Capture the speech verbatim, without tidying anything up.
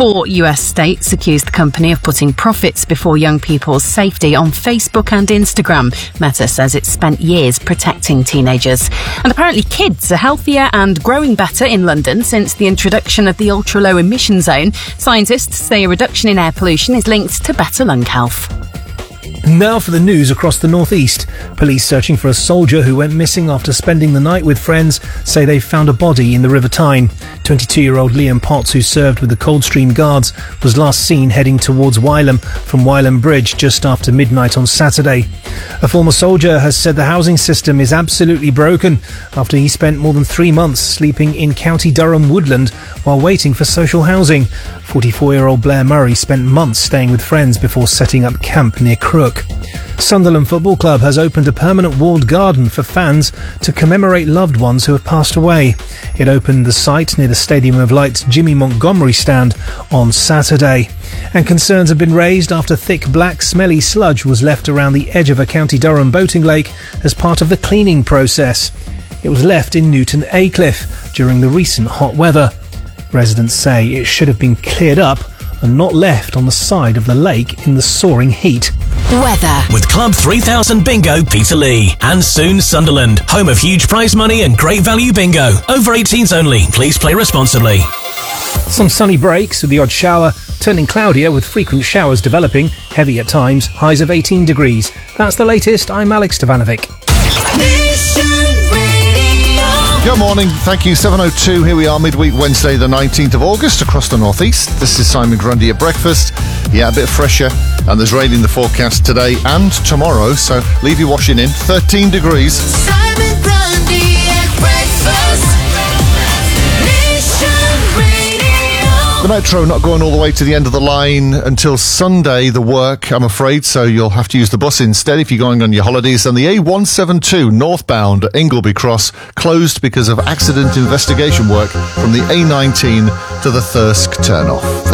Four U S states accused the company of putting profits before young people's safety on Facebook and Instagram. Meta says it's spent years protecting teenagers. And apparently kids are healthier and growing better in London since the introduction of the ultra-low emission zone. Scientists say a reduction in air pollution is linked to better lung health. Now for the news across the northeast. Police searching for a soldier who went missing after spending the night with friends say they found a body in the River Tyne. twenty-two-year-old Liam Potts, who served with the Coldstream Guards, was last seen heading towards Wylam from Wylam Bridge just after midnight on Saturday. A former soldier has said the housing system is absolutely broken after he spent more than three months sleeping in County Durham woodland while waiting for social housing. forty-four-year-old Blair Murray spent months staying with friends before setting up camp near Crook. Sunderland Football Club has opened a permanent walled garden for fans to commemorate loved ones who have passed away. It opened the site near the Stadium of Light's Jimmy Montgomery stand on Saturday. And concerns have been raised after thick black smelly sludge was left around the edge of a County Durham boating lake as part of the cleaning process. It was left in Newton Aycliffe during the recent hot weather. Residents say it should have been cleared up and not left on the side of the lake in the soaring heat. Weather. With Club three thousand Bingo Peterlee. And soon Sunderland, home of huge prize money and great value bingo. Over eighteens only. Please play responsibly. Some sunny breaks with the odd shower, turning cloudier with frequent showers developing, heavy at times, highs of eighteen degrees. That's the latest. I'm Alex Stevanovic. Good morning, thank you. seven oh two, here we are, midweek Wednesday the nineteenth of August across the northeast. This is Simon Grundy at breakfast. Yeah, a bit fresher, and there's rain in the forecast today and tomorrow, so leave your washing in. thirteen degrees. Simon Grundy at breakfast. Nation Radio. The Metro not going all the way to the end of the line until Sunday, the work, I'm afraid, so you'll have to use the bus instead if you're going on your holidays. And the A one seventy-two northbound at Ingleby Cross closed because of accident investigation work from the A nineteen to the Thirsk turnoff.